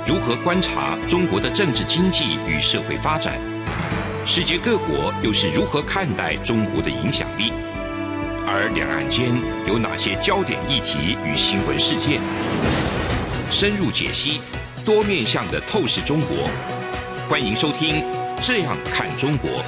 如何观察中国的政治经济与社会发展？世界各国又是如何看待中国的影响力？而两岸间有哪些焦点议题与新闻事件？深入解析，多面向的透视中国。欢迎收听《这样看中国》。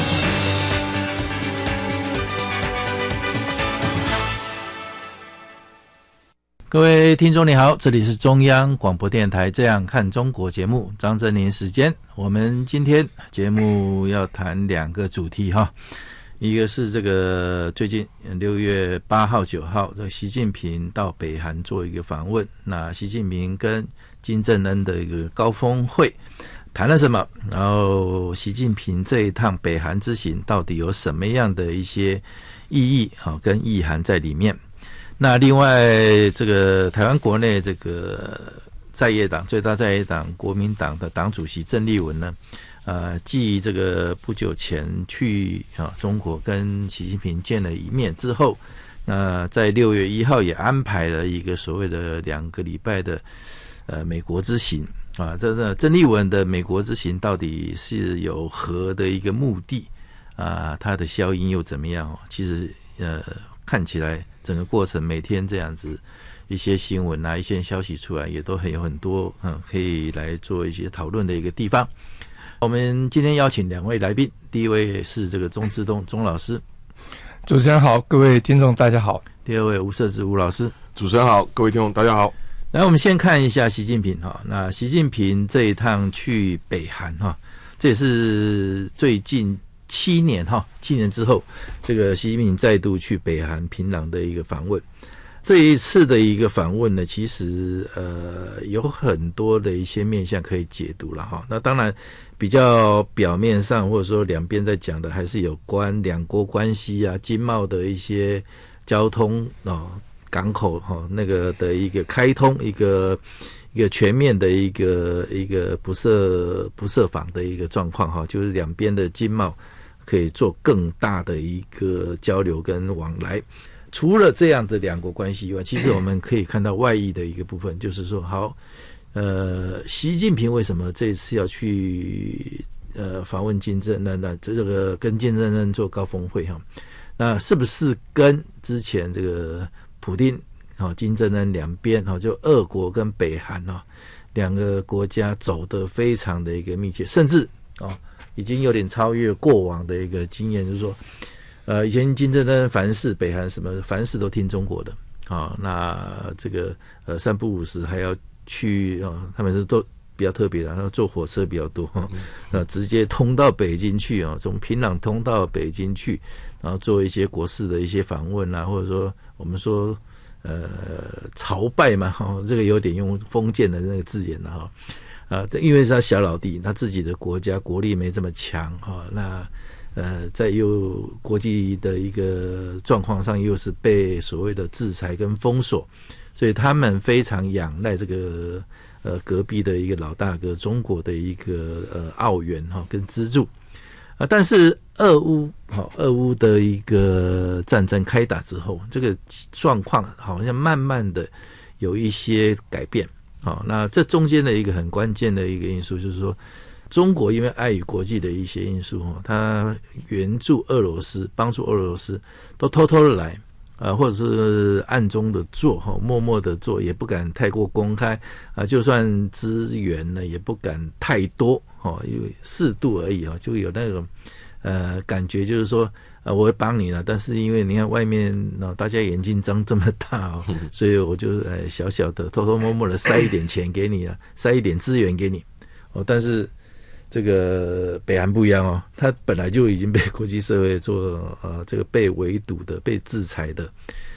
各位听众你好，这里是中央广播电台《这样看中国》节目，张正霖时间。我们今天节目要谈两个主题哈，一个是这个最近6月8号、9号，这个习近平到北韩做一个访问，那习近平跟金正恩的一个高峰会谈了什么？然后习近平这一趟北韩之行到底有什么样的一些意义跟意涵在里面？那另外，这个台湾国内这个在野党最大在野党国民党的党主席郑丽文呢，继这个不久前去中国跟习近平见了一面之后，在6月1号也安排了一个所谓的2个礼拜的美国之行啊。这郑丽文的美国之行到底是有何的一个目的啊？它的效应又怎么样？其实看起来整个过程每天这样子一些新闻一些消息出来，也都有很多可以来做一些讨论的一个地方。我们今天邀请2位来宾，第一位是这个钟志东钟老师。 主持人好，各位听众大家好。 第二位吴社志吴老师。 主持人好，各位听众大家好。 来，我们先看一下习近平那习近平这一趟去北韩这也是最近7年之后，这个习近平再度去北韩平壤的一个访问。这一次的一个访问呢，其实有很多的一些面向可以解读了那当然比较表面上或者说两边在讲的还是有关两国关系经贸的一些交通港口那个的一个开通，一个全面的一个不设防的一个状况就是两边的经贸可以做更大的一个交流跟往来。除了这样的两国关系以外，其实我们可以看到外溢的一个部分，就是说习近平为什么这一次要去访问金正恩这个跟金正恩做高峰会那是不是跟之前这个普丁金正恩两边就俄国跟北韩两个国家走得非常的一个密切，甚至已经有点超越过往的一个经验，就是说以前金正恩凡事北韩什么凡事都听中国的那这个3不5时还要去他们是都比较特别的，然后坐火车比较多直接通到北京去从平壤通到北京去，然后做一些国事的一些访问或者说我们说朝拜嘛这个有点用封建的那个字眼因为是他小老弟，他自己的国家国力没这么强那在又国际的一个状况上又是被所谓的制裁跟封锁，所以他们非常仰赖这个隔壁的一个老大哥中国的一个澳元跟资助但是俄乌的一个战争开打之后，这个状况好像慢慢的有一些改变那这中间的一个很关键的一个因素就是说，中国因为碍于国际的一些因素它援助俄罗斯，帮助俄罗斯都偷偷的来或者是暗中的做默默的做，也不敢太过公开就算资源呢也不敢太多因为适度而已就有那种感觉，就是说我会帮你了，但是因为你看外面大家眼睛张这么大所以我就小小的偷偷摸摸的塞一点钱给你塞一点资源给你但是这个北韩不一样他本来就已经被国际社会做这个被围堵的被制裁的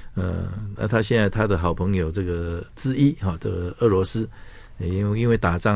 那他现在他的好朋友这个之一这个俄罗斯因为打仗